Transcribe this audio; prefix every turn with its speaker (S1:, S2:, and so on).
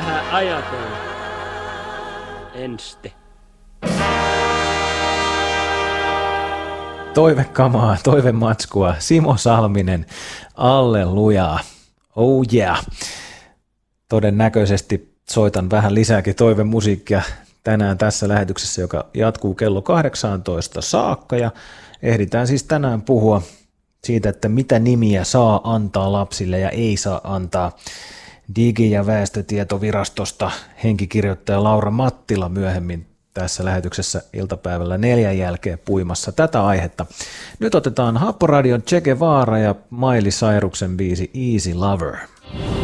S1: vähän ajatella. Enste.
S2: Toivekamaa, toivematskua, Simo Salminen, allelujaa, oh yeah. Todennäköisesti soitan vähän lisääkin toivemusiikkia tänään tässä lähetyksessä, joka jatkuu kello 18 saakka, ja ehditään siis tänään puhua siitä, että mitä nimiä saa antaa lapsille ja ei saa antaa. Digi- ja väestötietovirastosta henkikirjoittaja Laura Mattila myöhemmin tässä lähetyksessä iltapäivällä 4 jälkeen puimassa tätä aihetta. Nyt otetaan Happoradion Che Guevara ja Miley Cyruksen biisi Easy Lover.